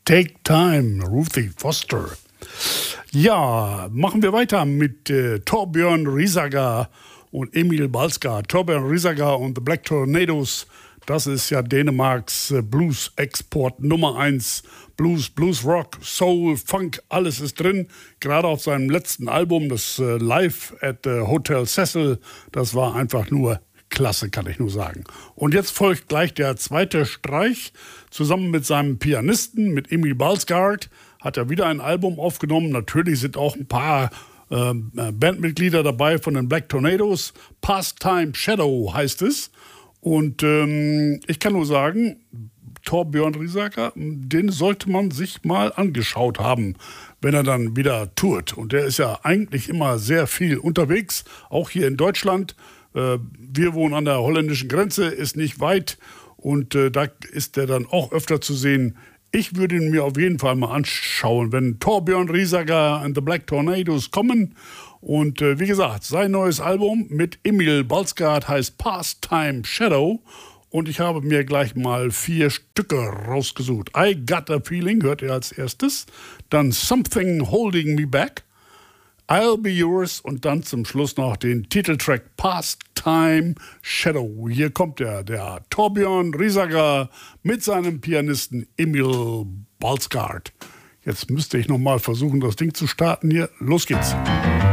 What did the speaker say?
Take Time, Ruthie Foster. Ja, machen wir weiter mit Torbjörn Riesager und Emil Balsgaard. Torbjörn Riesager und The Black Tornadoes, das ist ja Dänemarks Blues-Export Nummer 1. Blues, Rock, Soul, Funk, alles ist drin. Gerade auf seinem letzten Album, das Live at the Hotel Cecil, das war einfach nur klasse, kann ich nur sagen. Und jetzt folgt gleich der zweite Streich. Zusammen mit seinem Pianisten, mit Emil Balsgaard, hat er wieder ein Album aufgenommen. Natürlich sind auch ein paar Bandmitglieder dabei von den Black Tornadoes. Pastime Shadow heißt es. Und ich kann nur sagen, Torbjörn Riesager, den sollte man sich mal angeschaut haben, wenn er dann wieder tourt. Und der ist ja eigentlich immer sehr viel unterwegs, auch hier in Deutschland. Wir wohnen an der holländischen Grenze, ist nicht weit und da ist er dann auch öfter zu sehen. Ich würde ihn mir auf jeden Fall mal anschauen, wenn Torbjörn Riesager and the Black Tornadoes kommen. Und wie gesagt, sein neues Album mit Emil Balsgaard heißt Pastime Shadow. Und ich habe mir gleich mal 4 Stücke rausgesucht. I Got a Feeling hört ihr als erstes. Dann Something Holding Me Back. I'll Be Yours und dann zum Schluss noch den Titeltrack Pastime Shadow. Hier kommt der Torbjörn Riesager mit seinem Pianisten Emil Balsgaard. Jetzt müsste ich noch mal versuchen, das Ding zu starten hier. Los geht's.